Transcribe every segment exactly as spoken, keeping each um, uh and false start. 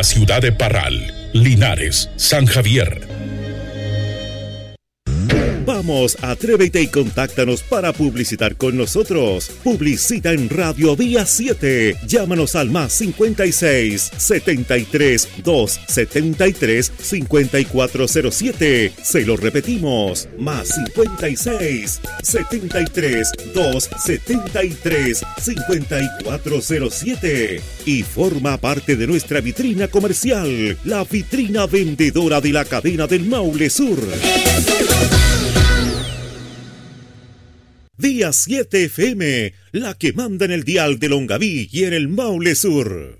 la ciudad de Parral, Linares, San Javier. Vamos, atrévete y contáctanos para publicitar con nosotros. Publicita en Radio Vía siete. Llámanos al más cincuenta y seis, setenta y tres, doscientos setenta y tres, cincuenta y cuatro cero siete. Se lo repetimos, más cincuenta y seis, setenta y tres, doscientos setenta y tres, cincuenta y cuatro cero siete. Y forma parte de nuestra vitrina comercial, la vitrina vendedora de la cadena del Maule Sur. Vía siete F M, la que manda en el dial de Longaví y en el Maule Sur.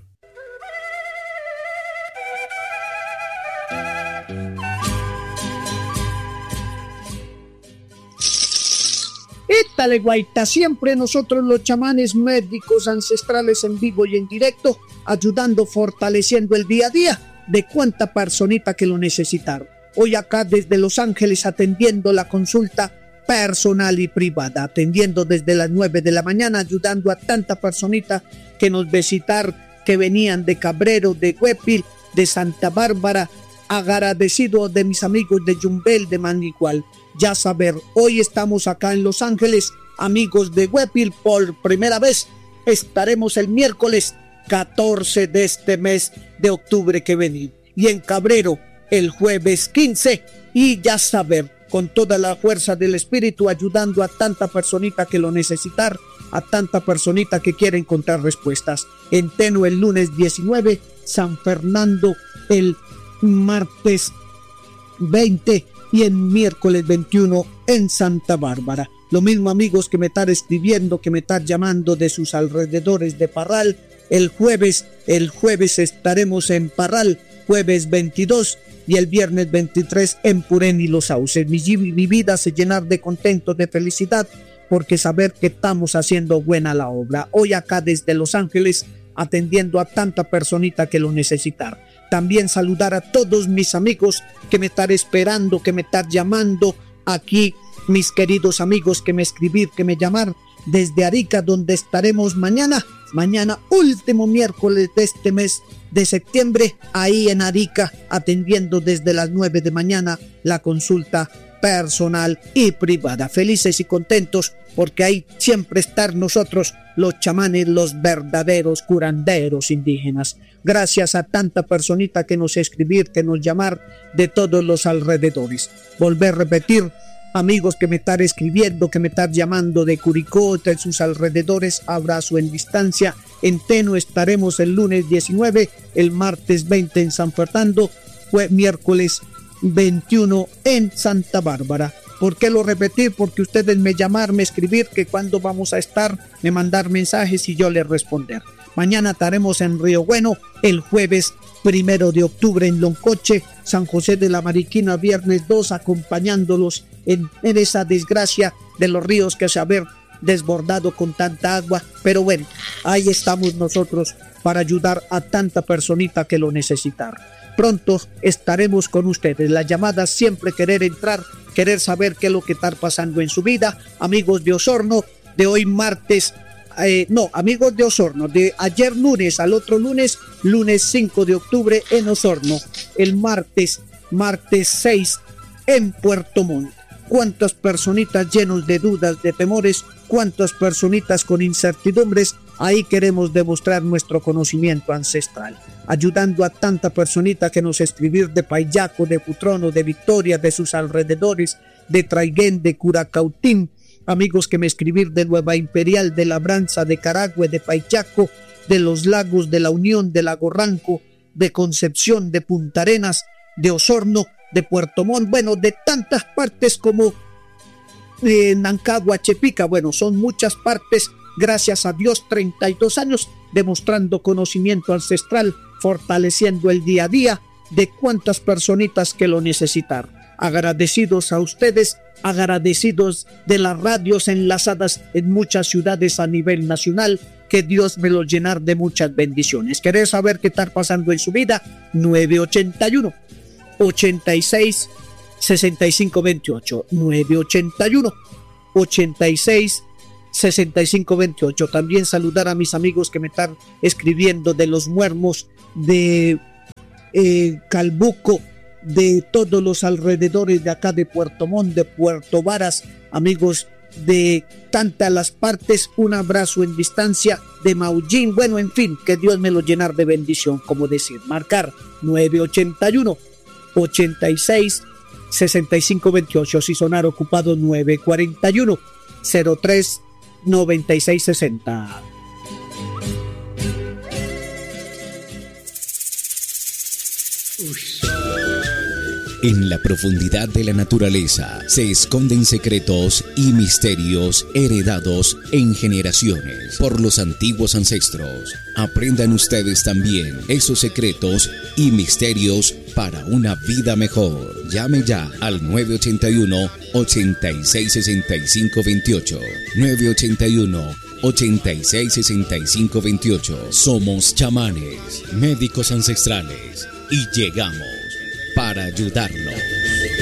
Étale, guaita, siempre nosotros los chamanes médicos ancestrales en vivo y en directo, ayudando, fortaleciendo el día a día de cuánta personita que lo necesitaron. Hoy acá desde Los Ángeles atendiendo la consulta personal y privada, atendiendo desde las nueve de la mañana, ayudando a tanta personita que nos visitar, que venían de Cabrero, de Huepil, de Santa Bárbara, agradecido de mis amigos de Yumbel, de Manigual. Ya saber, hoy estamos acá en Los Ángeles, amigos de Huepil, por primera vez estaremos el miércoles catorce de este mes de octubre que viene, y en Cabrero el jueves quince, y ya saber, con toda la fuerza del espíritu, ayudando a tanta personita que lo necesitar, a tanta personita que quiere encontrar respuestas. En Teno el lunes diecinueve, San Fernando el martes veinte y en miércoles veintiuno en Santa Bárbara. Lo mismo, amigos, que me están escribiendo, que me están llamando de sus alrededores de Parral. El jueves, el jueves estaremos en Parral, jueves veintidós, y el viernes veintitrés en Purén y Los Sauces. Mi, mi vida se llenar de contento, de felicidad, porque saber que estamos haciendo buena la obra. Hoy acá desde Los Ángeles, atendiendo a tanta personita que lo necesitar. También saludar a todos mis amigos que me están esperando, que me están llamando aquí, mis queridos amigos que me escribir, que me llamar desde Arica, donde estaremos mañana, mañana último miércoles de este mes de septiembre, ahí en Arica, atendiendo desde las nueve de mañana la consulta personal y privada. Felices y contentos porque ahí siempre estar nosotros, los chamanes, los verdaderos curanderos indígenas. Gracias a tanta personita que nos escribir, que nos llamar de todos los alrededores. Volver a repetir, amigos que me están escribiendo, que me están llamando de Curicó, de sus alrededores, abrazo en distancia. En Teno estaremos el lunes diecinueve, el martes veinte en San Fernando, fue miércoles veintiuno en Santa Bárbara. ¿Por qué lo repetir? Porque ustedes me llamar, me escribir que cuándo vamos a estar, me mandar mensajes y yo les responder. Mañana estaremos en Río Bueno, el jueves primero de octubre en Loncoche, San José de la Mariquina, viernes dos, acompañándolos en, en esa desgracia de los ríos que se haber desbordado con tanta agua. Pero bueno, ahí estamos nosotros para ayudar a tanta personita que lo necesitar. Pronto estaremos con ustedes. Las llamadas siempre querer entrar, querer saber qué es lo que está pasando en su vida. Amigos de Osorno, de hoy martes, eh, no, amigos de Osorno, de ayer lunes al otro lunes, lunes cinco de octubre en Osorno. El martes, martes seis en Puerto Montt. Cuántas personitas llenos de dudas, de temores, cuántas personitas con incertidumbres. Ahí queremos demostrar nuestro conocimiento ancestral, ayudando a tanta personita que nos escribir de Payaco, de Putrono, de Victoria, de sus alrededores, de Traiguén, de Curacautín, amigos que me escribir de Nueva Imperial, de Labranza, de Caragüe, de Payaco, de Los Lagos, de La Unión, de Lago Ranco, de Concepción, de Punta Arenas, de Osorno, de Puerto Montt, bueno, de tantas partes como eh, Nancagua, Chepica, bueno, son muchas partes. Gracias a Dios, treinta y dos años demostrando conocimiento ancestral, fortaleciendo el día a día de cuántas personitas que lo necesitan. Agradecidos a ustedes, agradecidos de las radios enlazadas en muchas ciudades a nivel nacional, que Dios me lo llenar de muchas bendiciones. ¿Querés saber qué está pasando en su vida? nueve ochenta y uno, ochenta y seis, sesenta y cinco veintiocho, nueve ochenta y uno, ochenta y seis, sesenta y cinco veintiocho. También saludar a mis amigos que me están escribiendo de Los Muermos, de eh, Calbuco, de todos los alrededores de acá de Puerto Montt, de Puerto Varas, amigos de tantas las partes, un abrazo en distancia de Maullín, bueno, en fin, que Dios me lo llenar de bendición, como decir, marcar nueve ochenta y uno, ochenta y seis, sesenta y cinco veintiocho, si sonar ocupado nueve cuarenta y uno, cero tres, noventa y seis sesenta. En la profundidad de la naturaleza se esconden secretos y misterios heredados en generaciones por los antiguos ancestros. Aprendan ustedes también esos secretos y misterios para una vida mejor. Llame ya al nueve ochenta y uno, ochenta y seis, sesenta y cinco veintiocho. nueve ochenta y uno, ochenta y seis, sesenta y cinco veintiocho. Somos chamanes, médicos ancestrales, y llegamos para ayudarlos.